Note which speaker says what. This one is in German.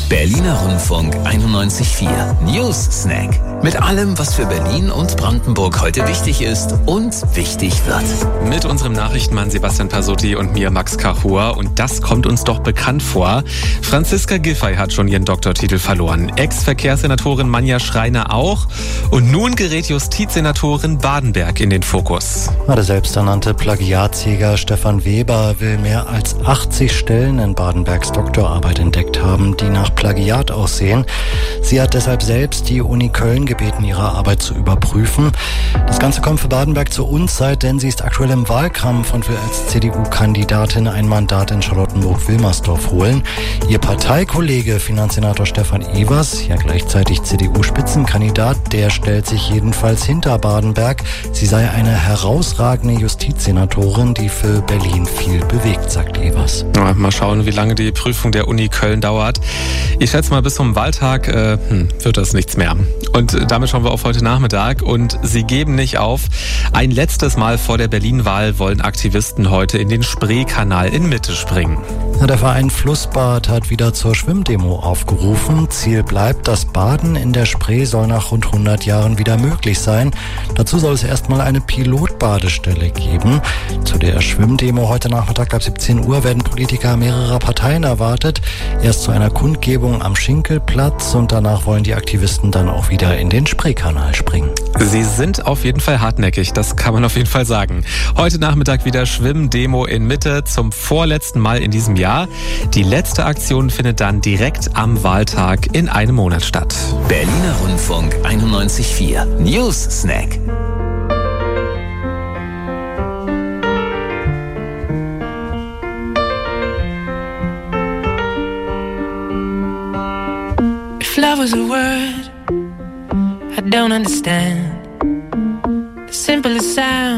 Speaker 1: Berliner Rundfunk 91.4 News Snack. Mit allem, was für Berlin und Brandenburg heute wichtig ist und wichtig wird.
Speaker 2: Mit unserem Nachrichtenmann Sebastian Pasotti und mir Max Kachur. Und das kommt uns doch bekannt vor. Franziska Giffey hat schon ihren Doktortitel verloren. Ex-Verkehrssenatorin Manja Schreiner auch. Und nun gerät Justizsenatorin Badenberg in den Fokus.
Speaker 3: Der selbsternannte Plagiatsjäger Stefan Weber will mehr als 80 Stellen in Badenbergs Doktorarbeit entdeckt haben, die nach Plagiat aussehen. Sie hat deshalb selbst die Uni Köln gebeten, ihre Arbeit zu überprüfen. Das Ganze kommt für Badenberg zur Unzeit, denn sie ist aktuell im Wahlkampf und will als CDU-Kandidatin ein Mandat in Charlottenburg-Wilmersdorf holen. Ihr Parteikollege, Finanzsenator Stefan Evers, ja gleichzeitig CDU-Spitzenkandidat, der stellt sich jedenfalls hinter Badenberg. Sie sei eine herausragende Justizsenatorin, die für Berlin viel bewegt, sagt Evers.
Speaker 2: Ja, mal schauen, wie lange die Prüfung der Uni Köln dauert. Ich schätze mal, bis zum Wahltag wird das nichts mehr. Und damit schauen wir auf heute Nachmittag. Und sie geben nicht auf. Ein letztes Mal vor der Berlin-Wahl wollen Aktivisten heute in den Spreekanal in Mitte springen.
Speaker 3: Der Verein Flussbad hat wieder zur Schwimmdemo aufgerufen. Ziel bleibt, das Baden in der Spree soll nach rund 100 Jahren wieder möglich sein. Dazu soll es erstmal eine Pilotbadestelle geben. Zu der Schwimmdemo heute Nachmittag ab 17 Uhr werden Politiker mehrerer Parteien erwartet. Erst zu einer Kundgebung am Schinkelplatz und danach wollen die Aktivisten dann auch wieder in den Spreekanal springen.
Speaker 2: Sie sind auf jeden Fall hartnäckig, das kann man auf jeden Fall sagen. Heute Nachmittag wieder Schwimmdemo in Mitte zum vorletzten Mal in diesem Jahr. Die letzte Aktion findet dann direkt am Wahltag in einem Monat statt.
Speaker 1: Berliner Rundfunk 91.4 News Snack.
Speaker 4: If love was a word I don't understand, the simplest sound